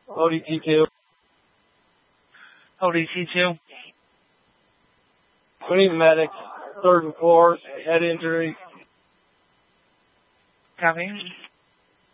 ODT2. ODT2. We need medics. 3rd and 4th. Head injury. Copy.